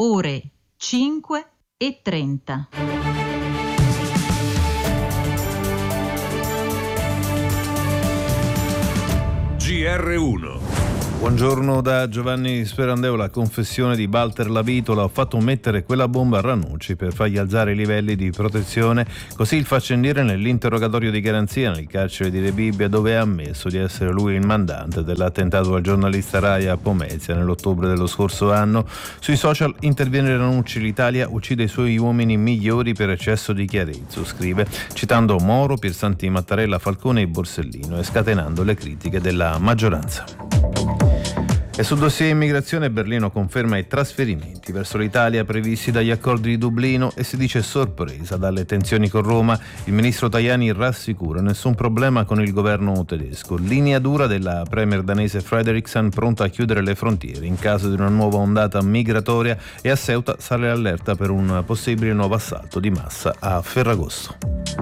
ore 5:30. GR1. Buongiorno da Giovanni Sperandeo. La confessione di Walter Lavitola: ho fatto mettere quella bomba a Ranucci per fargli alzare i livelli di protezione. Così il faccendiere nell'interrogatorio di garanzia nel carcere di Rebibbia, dove ha ammesso di essere lui il mandante dell'attentato al giornalista Rai a Pomezia nell'ottobre dello scorso anno. Sui social interviene Ranucci: l'Italia uccide i suoi uomini migliori per eccesso di chiarezza, scrive, citando Moro, Piersanti, Mattarella, Falcone e Borsellino e scatenando le critiche della maggioranza. E sul dossier immigrazione Berlino conferma i trasferimenti verso l'Italia previsti dagli accordi di Dublino e si dice sorpresa dalle tensioni con Roma. Il ministro Tajani rassicura: nessun problema con il governo tedesco. Linea dura della premier danese Frederiksen, pronta a chiudere le frontiere in caso di una nuova ondata migratoria, e a Ceuta sale l'allerta per un possibile nuovo assalto di massa a Ferragosto.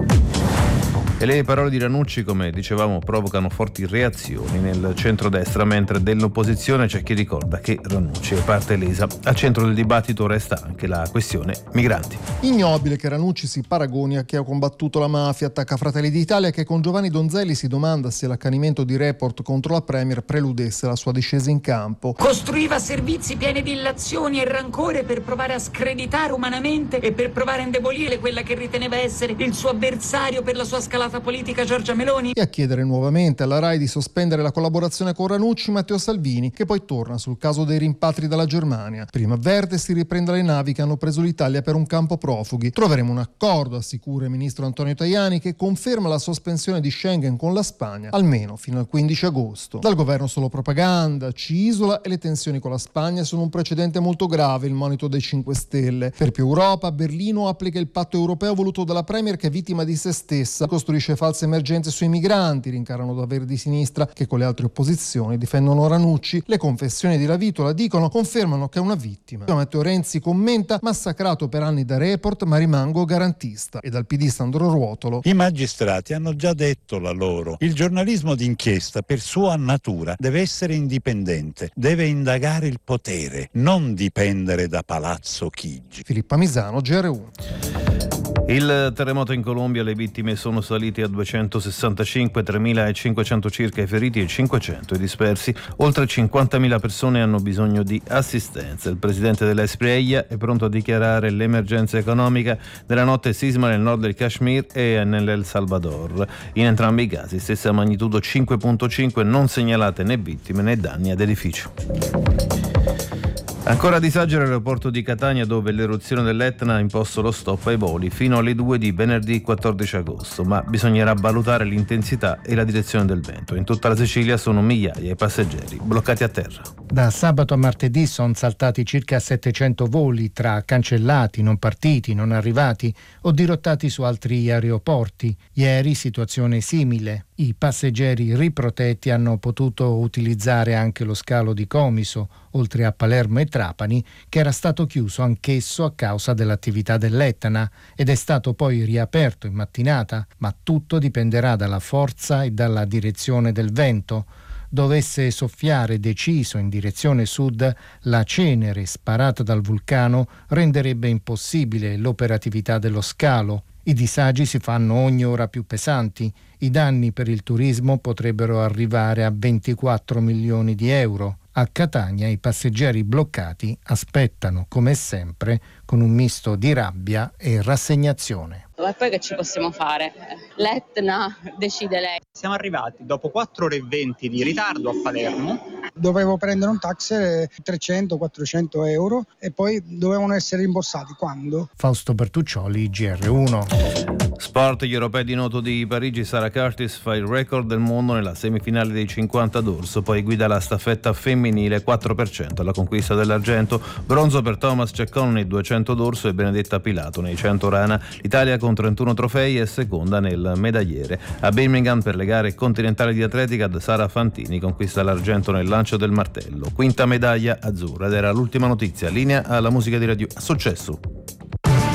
E le parole di Ranucci, come dicevamo, provocano forti reazioni nel centrodestra, mentre dell'opposizione c'è chi ricorda che Ranucci è parte lesa. Al centro del dibattito resta anche la questione migranti. Ignobile che Ranucci si paragoni a chi ha combattuto la mafia, attacca Fratelli d'Italia, che con Giovanni Donzelli si domanda se l'accanimento di Report contro la Premier preludesse la sua discesa in campo. Costruiva servizi pieni di illazioni e rancore per provare a screditare umanamente e per provare a indebolire quella che riteneva essere il suo avversario per la sua scalata politica, Giorgia Meloni. E a chiedere nuovamente alla Rai di sospendere la collaborazione con Ranucci Matteo Salvini, che poi torna sul caso dei rimpatri dalla Germania. Prima avverte si riprenda le navi che hanno preso l'Italia per un campo profughi. Troveremo un accordo, assicura il ministro Antonio Tajani, che conferma la sospensione di Schengen con la Spagna almeno fino al 15 agosto. Dal governo solo propaganda, ci isola, e le tensioni con la Spagna sono un precedente molto grave, il monito dei 5 Stelle. Per più Europa, Berlino applica il patto europeo voluto dalla Premier, che è vittima di se stessa, costruisce false emergenze sui migranti, rincarano da Verdi Sinistra, che con le altre opposizioni difendono Ranucci. Le confessioni di Lavitola, dicono, confermano che è una vittima. Matteo Renzi commenta: massacrato per anni da Report, ma rimango garantista. E dal PD Sandro Ruotolo: i magistrati hanno già detto la loro. Il giornalismo d'inchiesta, per sua natura, deve essere indipendente, deve indagare il potere, non dipendere da Palazzo Chigi. Filippa Misano, GR1. Il terremoto in Colombia: le vittime sono saliti a 265, 3.500 circa i feriti e 500 i dispersi. Oltre 50.000 persone hanno bisogno di assistenza. Il presidente dell'Espriella è pronto a dichiarare l'emergenza economica. Nella notte sisma nel nord del Kashmir e nell'El Salvador. In entrambi i casi stessa magnitudo 5.5, non segnalate né vittime né danni ad edificio. Ancora disagio all'aeroporto di Catania, dove l'eruzione dell'Etna ha imposto lo stop ai voli fino alle 2 di venerdì 14 agosto, ma bisognerà valutare l'intensità e la direzione del vento. In tutta la Sicilia sono migliaia i passeggeri bloccati a terra. Da sabato a martedì sono saltati circa 700 voli, tra cancellati, non partiti, non arrivati o dirottati su altri aeroporti. Ieri situazione simile. I passeggeri riprotetti hanno potuto utilizzare anche lo scalo di Comiso, oltre a Palermo e Trapani, che era stato chiuso anch'esso a causa dell'attività dell'Etna ed è stato poi riaperto in mattinata, ma tutto dipenderà dalla forza e dalla direzione del vento. Dovesse soffiare deciso in direzione sud, la cenere sparata dal vulcano renderebbe impossibile l'operatività dello scalo. I disagi si fanno ogni ora più pesanti. I danni per il turismo potrebbero arrivare a 24 milioni di euro. A Catania i passeggeri bloccati aspettano, come sempre, con un misto di rabbia e rassegnazione. E poi che ci possiamo fare? L'Etna decide lei. Siamo arrivati dopo 4 ore e 20 di ritardo a Palermo. Dovevo prendere un taxi 300-400 euro e poi dovevano essere rimborsati. Quando? Fausto Bertuccioli, GR1. Sport, gli europei di nuoto di Parigi. Sara Curtis fa il record del mondo nella semifinale dei 50 d'orso, poi guida la staffetta femminile, 4% alla conquista dell'argento. Bronzo per Thomas Ceccon nei 200 d'orso e Benedetta Pilato nei 100 rana. L'Italia con 31 trofei è seconda nel medagliere. A Birmingham, per le gare continentali di atletica, Sara Fantini conquista l'argento nel lancio del martello, quinta medaglia azzurra. Ed era l'ultima notizia. Linea alla musica di Radio Successo.